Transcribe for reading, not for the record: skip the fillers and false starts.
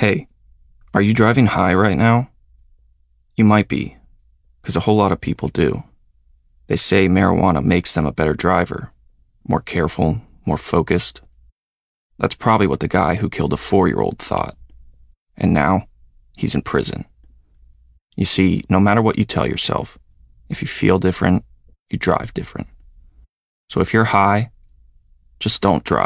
Hey, are you driving high right now? You might be, because a whole lot of people do. They say marijuana makes them a better driver, more careful, more focused. That's probably what the guy who killed a 4-year-old thought. And now, he's in prison. You see, no matter what you tell yourself, if you feel different, you drive different. So if you're high, just don't drive.